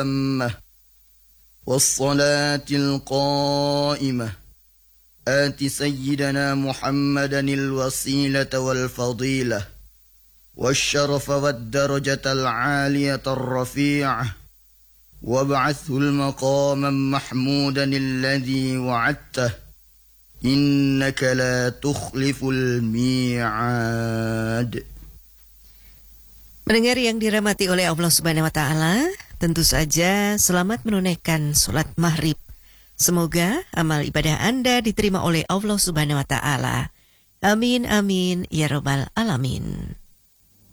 التامة والصلاة القائمة آت سيدنا محمدا الوسيلة والفضيلة والشرف والدرجة العالية الرفيعة وابعثه المقاما محمودا الذي وعدته إنك لا تخلف الميعاد. Pendengar yang dirahmati oleh Allah Subhanahu wa Ta'ala, tentu saja selamat menunaikan sholat maghrib. Semoga amal ibadah Anda diterima oleh Allah Subhanahu wa Ta'ala. Amin amin ya rabbal alamin.